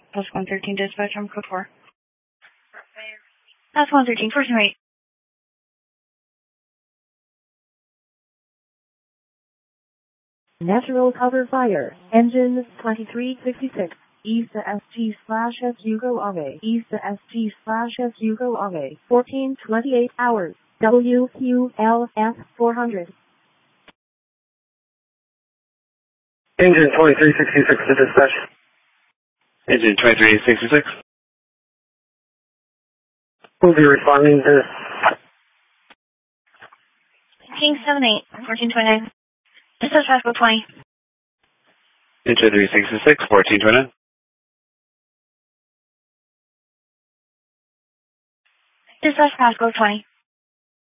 Plus 113 dispatch, I'm code 4. Plus 113, first and right. Natural cover fire. Engine 2366. East ST/S Hugo Ave. East ST/S Hugo Ave. 1428 hours. WQLF 400. Engine 2366 to dispatch. Engine 2366. We'll be responding to King 78, 1429. Dispatch Pasco 20. Engine 366, 1429. Dispatch Pasco 20.